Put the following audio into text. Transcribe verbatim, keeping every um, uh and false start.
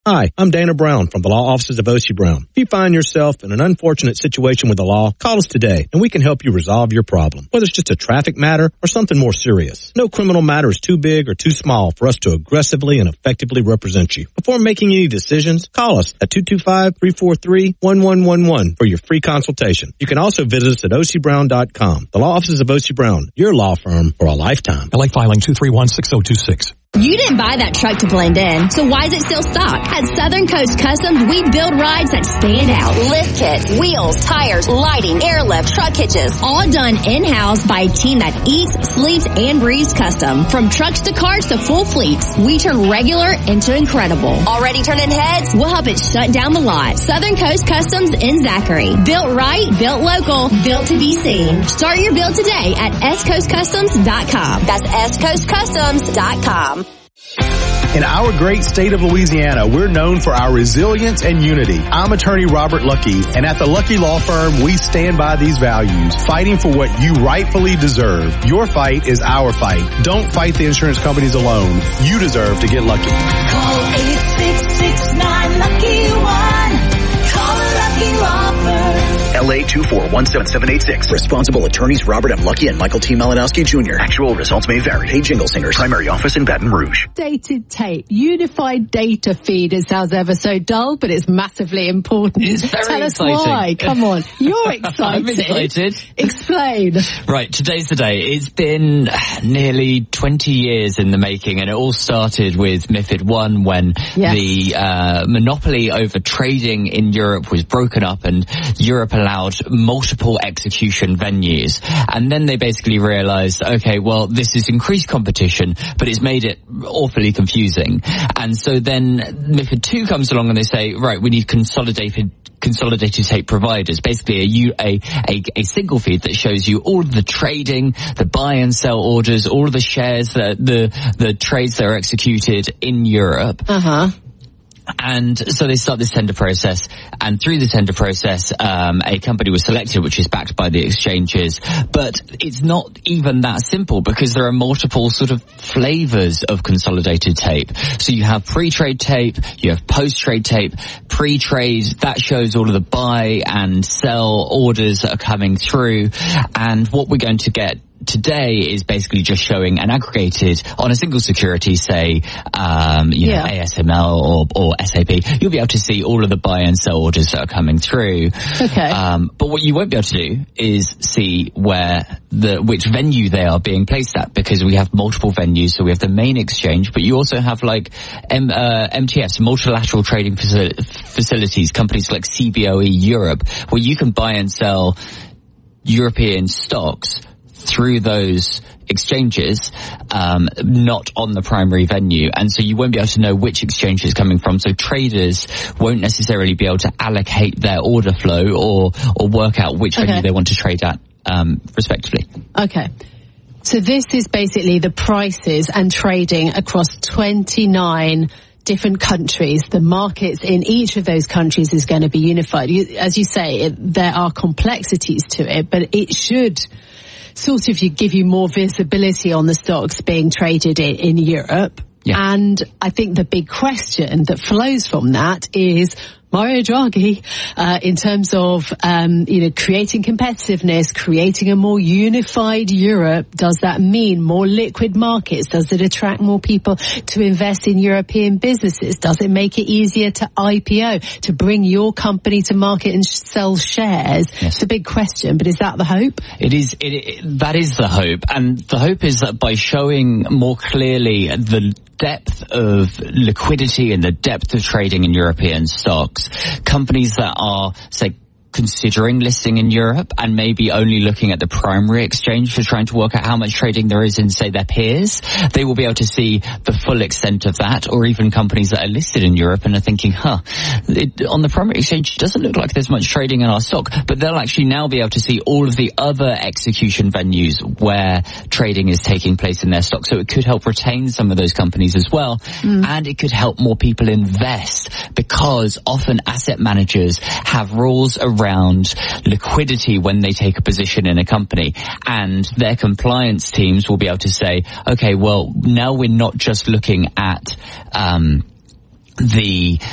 Hi, I'm Dana Brown from the law offices of O C Brown. If you find yourself in an unfortunate situation with the law, call us today and we can help you resolve your problem, whether it's just a traffic matter or something more serious. No criminal matter is too big or too small for us to aggressively and effectively represent you. Before making any decisions, call us at two two five, three four three, one one one one for your free consultation. You can also visit us at O C Brown dot com. The law offices of O C Brown, your law firm for a lifetime. L A filing two three one, six zero two six. You didn't buy that truck to blend in, so why is it still stock? At Southern Coast Customs, we build rides that stand out. Lift kits, wheels, tires, lighting, airlift, truck hitches, all done in-house by a team that eats, sleeps, and breathes custom. From trucks to cars to full fleets, we turn regular into incredible. Already turning heads? We'll help it shut down the lot. Southern Coast Customs in Zachary. Built right, built local, built to be seen. Start your build today at S Coast Customs dot com. That's S Coast Customs dot com. In our great state of Louisiana, we're known for our resilience and unity. I'm attorney Robert Lucky, and at the Lucky Law Firm, we stand by these values, fighting for what you rightfully deserve. Your fight is our fight. Don't fight the insurance companies alone. You deserve to get lucky. Call eight six six nine, lucky one. Call a Lucky Law Firm. L A two four one seven seven eight six. Responsible attorneys Robert M. Lucky and Michael T. Malinowski Junior Actual results may vary. Hey, Jingle Singers. Primary office in Baton Rouge. Dated tape. Unified data feed. It sounds ever so dull, but it's massively important. It's very Tell exciting. us why. Come on. You're excited. I'm excited. Explain. Right, today's the day. It's been nearly twenty years in the making, and it all started with MiFID one when Yes. the uh, monopoly over trading in Europe was broken up and Europe allowed multiple execution venues. And then they basically realized, okay, well, this is increased competition, but it's made it awfully confusing. And so then MiFID two comes along and they say, right, we need consolidated consolidated tape providers, basically a, U, a, a, a single feed that shows you all of the trading, the buy and sell orders, all of the shares, that the, the trades that are executed in Europe. Uh-huh. And so they start this tender process, and through the tender process, um, a company was selected which is backed by the exchanges. But it's not even that simple, because there are multiple sort of flavors of consolidated tape. So you have pre-trade tape, you have post-trade tape. Pre-trade, that shows all of the buy and sell orders that are coming through. And what we're going to get today is basically just showing an aggregated on a single security, say, um, you yeah. know, A S M L or, or S A P. You'll be able to see all of the buy and sell orders that are coming through. Okay. Um, but what you won't be able to do is see where the, which venue they are being placed at, because we have multiple venues. So we have the main exchange, but you also have like M, uh, M T Fs, multilateral trading faci- facilities, companies like C B O E Europe, where you can buy and sell European stocks through those exchanges, um, not on the primary venue. And so you won't be able to know which exchange is coming from. So traders won't necessarily be able to allocate their order flow or, or work out which Okay. venue they want to trade at, um, respectively. Okay. So this is basically the prices and trading across twenty-nine different countries. The markets in each of those countries is going to be unified. You, as you say, it, there are complexities to it, but it should sort of you give you more visibility on the stocks being traded in, in Europe. Yeah. And I think the big question that flows from that is Mario Draghi, uh, in terms of, um, you know, creating competitiveness, creating a more unified Europe. Does that mean more liquid markets? Does it attract more people to invest in European businesses? Does it make it easier to I P O, to bring your company to market and sell shares? Yes. It's a big question, but is that the hope? It is, it, it, that is the hope. And the hope is that by showing more clearly the depth of liquidity and the depth of trading in European stocks, companies that are, say, considering listing in Europe and maybe only looking at the primary exchange for trying to work out how much trading there is in, say, their peers, they will be able to see the full extent of that. Or even companies that are listed in Europe and are thinking, huh, it, on the primary exchange it doesn't look like there's much trading in our stock, but they'll actually now be able to see all of the other execution venues where trading is taking place in their stock. So it could help retain some of those companies as well. Mm. And it could help more people invest, because often asset managers have rules around around liquidity when they take a position in a company, and their compliance teams will be able to say, okay, well, now we're not just looking at um the